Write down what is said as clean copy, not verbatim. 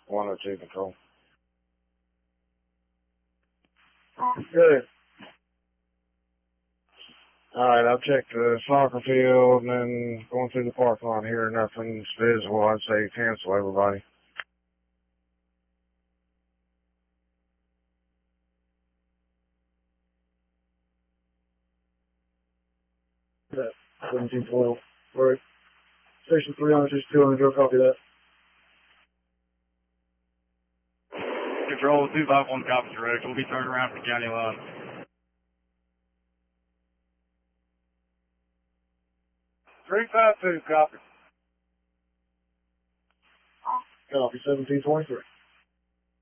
102 control. Good. Alright, I've checked the soccer field and then going through the parking lot here, nothing's visible. I'd say cancel everybody. That 1712. Right. Station 300, just 200, go copy that. Control 251 copy direct. We'll be turned around for the county line. 352, copy. Copy, 1723.